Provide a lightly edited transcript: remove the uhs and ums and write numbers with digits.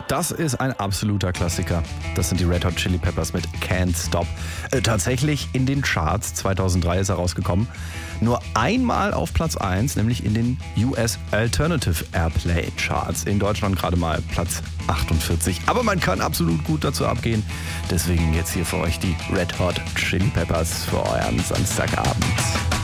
Das ist ein absoluter Klassiker. Das sind die Red Hot Chili Peppers mit Can't Stop. Tatsächlich in den Charts, 2003 ist er rausgekommen. Nur einmal auf Platz 1, nämlich in den US Alternative Airplay Charts. In Deutschland gerade mal Platz 48. Aber man kann absolut gut dazu abgehen. Deswegen jetzt hier für euch die Red Hot Chili Peppers für euren Samstagabend.